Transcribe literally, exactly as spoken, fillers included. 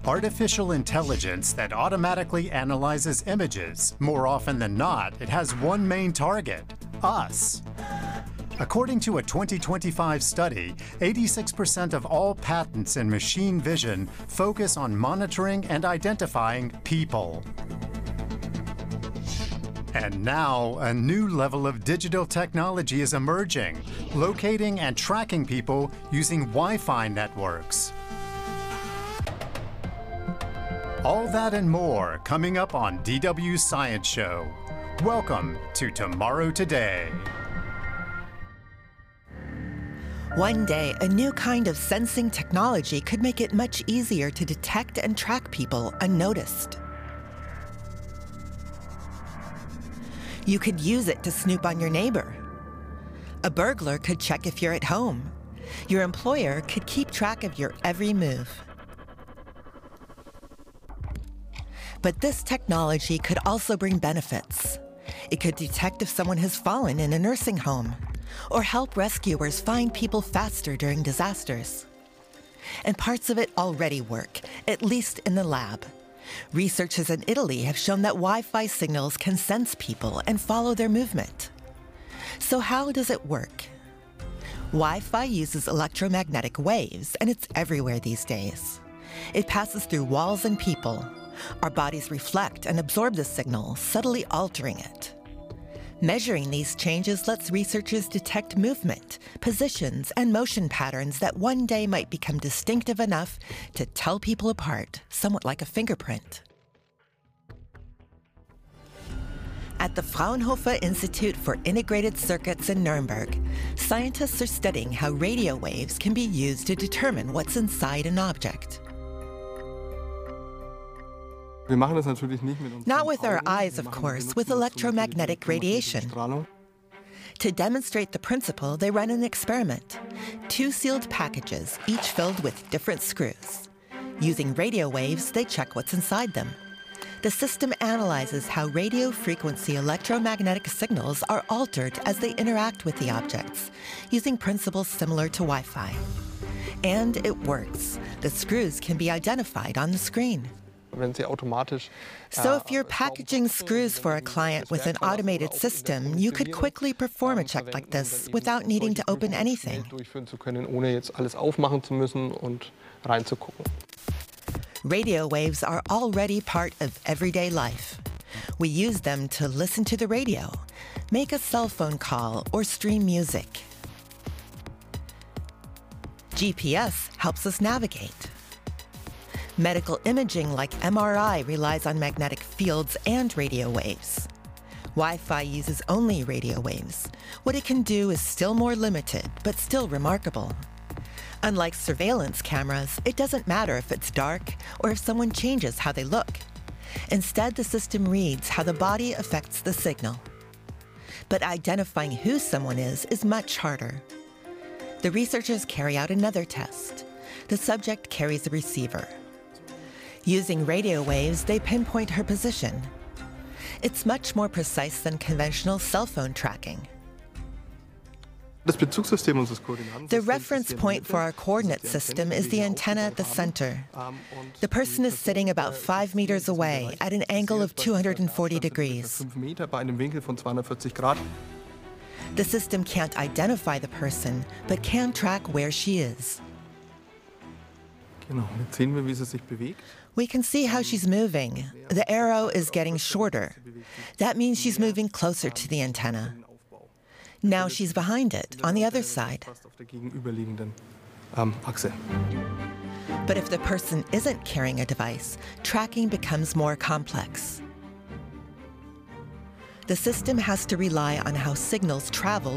artificial intelligence that automatically analyzes images. More often than not, it has one main target: us. According to a twenty twenty-five study, eighty-six percent of all patents in machine vision focus on monitoring and identifying people. And now, a new level of digital technology is emerging, locating and tracking people using Wi-Fi networks. All that and more coming up on D W's Science Show. Welcome to Tomorrow Today. One day, a new kind of sensing technology could make it much easier to detect and track people unnoticed. You could use it to snoop on your neighbor. A burglar could check if you're at home. Your employer could keep track of your every move. But this technology could also bring benefits. It could detect if someone has fallen in a nursing home, or help rescuers find people faster during disasters. And parts of it already work, at least in the lab. Researchers in Italy have shown that Wi-Fi signals can sense people and follow their movement. So how does it work? Wi-Fi uses electromagnetic waves, and it's everywhere these days. It passes through walls and people. Our bodies reflect and absorb the signal, subtly altering it. Measuring these changes lets researchers detect movement, positions, and motion patterns that one day might become distinctive enough to tell people apart, somewhat like a fingerprint. At the Fraunhofer Institute for Integrated Circuits in Nuremberg, scientists are studying how radio waves can be used to determine what's inside an object. Not with our eyes, of course, with electromagnetic radiation. To demonstrate the principle, they run an experiment. Two sealed packages, each filled with different screws. Using radio waves, they check what's inside them. The system analyzes how radio frequency electromagnetic signals are altered as they interact with the objects, using principles similar to Wi-Fi. And it works. The screws can be identified on the screen. So if you're packaging screws for a client with an automated system, you could quickly perform a check like this without needing to open anything. Radio waves are already part of everyday life. We use them to listen to the radio, make a cell phone call, or stream music. G P S helps us navigate. Medical imaging like M R I relies on magnetic fields and radio waves. Wi-Fi uses only radio waves. What it can do is still more limited, but still remarkable. Unlike surveillance cameras, it doesn't matter if it's dark or if someone changes how they look. Instead, the system reads how the body affects the signal. But identifying who someone is is much harder. The researchers carry out another test. The subject carries a receiver. Using radio waves, they pinpoint her position. It's much more precise than conventional cell phone tracking. The reference point for our coordinate system is the antenna at the center. The person is sitting about five meters away at an angle of two hundred forty degrees. The system can't identify the person, but can track where she is. We can see how she's moving. The arrow is getting shorter. That means she's moving closer to the antenna. Now she's behind it, on the other side. But if the person isn't carrying a device, tracking becomes more complex. The system has to rely on how signals travel